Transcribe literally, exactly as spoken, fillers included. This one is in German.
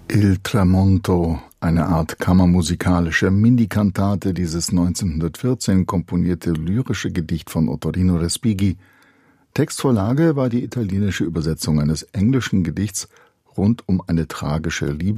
Il Tramonto, eine Art kammermusikalische Minikantate, dieses neunzehnhundertvierzehn komponierte lyrische Gedicht von Ottorino Respighi. Textvorlage war die italienische Übersetzung eines englischen Gedichts rund um eine tragische Liebesgeschichte